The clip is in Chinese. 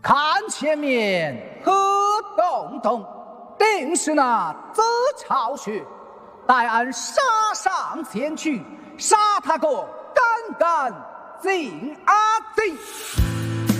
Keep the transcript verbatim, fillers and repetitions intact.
看前面何洞洞，定是那龇巢穴。待俺杀上前去，杀他个干干净阿净。